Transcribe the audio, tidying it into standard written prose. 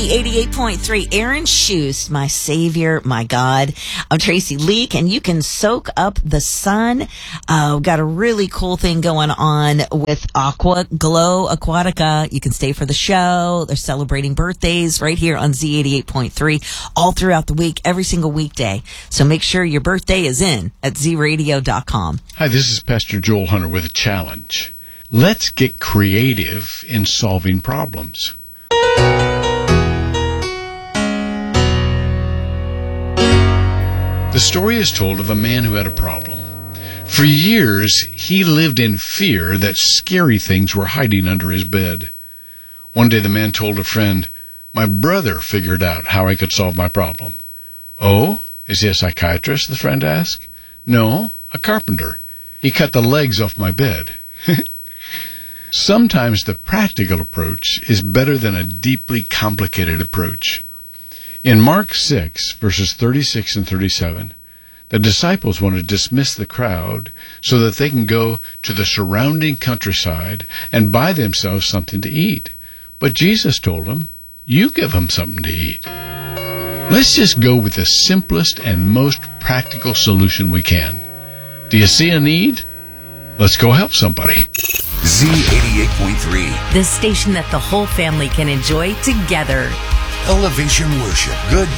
Z88.3, Aaron Schuss, my savior, my God. I'm Tracy Leak, and you can soak up the sun. We've got a really cool thing going on with Aqua Glow Aquatica. You can stay for the show. They're celebrating birthdays right here on Z88.3 all throughout the week, every single weekday. So make sure your birthday is in at zradio.com. Hi, this is Pastor Joel Hunter with a challenge. Let's get creative in solving problems. The story is told of a man who had a problem. For years, he lived in fear that scary things were hiding under his bed. One day the man told a friend, "My brother figured out how I could solve my problem." "Oh, is he a psychiatrist?" the friend asked. "No, a carpenter. He cut the legs off my bed." Sometimes the practical approach is better than a deeply complicated approach. In Mark 6, verses 36 and 37, the disciples want to dismiss the crowd so that they can go to the surrounding countryside and buy themselves something to eat. But Jesus told them, "You give them something to eat." Let's just go with the simplest and most practical solution we can. Do you see a need? Let's go help somebody. Z88.3. The station that the whole family can enjoy together. Elevation Worship. Good